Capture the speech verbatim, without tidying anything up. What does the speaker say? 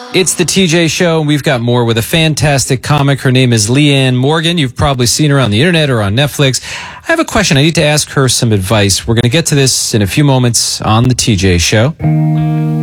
It's the T J Show, and we've got more with a fantastic comic. Her name is Leanne Morgan. You've probably seen her on the internet or on Netflix. I have a question. I need to ask her some advice. We're going to get to this in a few moments on the T J Show.